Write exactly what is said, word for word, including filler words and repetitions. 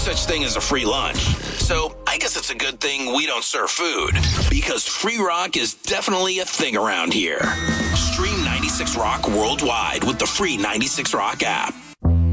such thing as a free lunch. So I guess it's a good thing we don't serve food, because free rock is definitely a thing around here. Stream ninety-six Rock worldwide with the free ninety-six Rock app.